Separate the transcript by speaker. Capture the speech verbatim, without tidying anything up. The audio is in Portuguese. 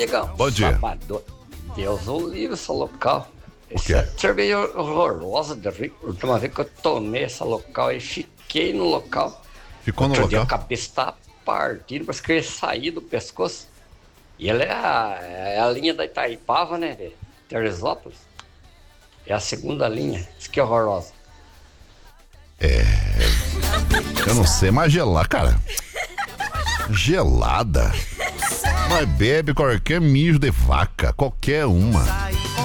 Speaker 1: Digão.
Speaker 2: Bom dia.
Speaker 1: Sabadão. Deus o livre esse local.
Speaker 2: Por quê?
Speaker 1: Essa cerveja horrorosa de rico. A última vez que eu tomei essa local e fiquei no local.
Speaker 2: Ficou no
Speaker 1: Outro dia
Speaker 2: local?
Speaker 1: a cabeça tá partindo, parece que ele sair do pescoço. E ela é a, é a linha da Itaipava, né? De Teresópolis. É a segunda linha. Isso que é horrorosa.
Speaker 2: Eu não sei, mas gelada, cara. Gelada. Mas bebe qualquer mijo de vaca, qualquer uma.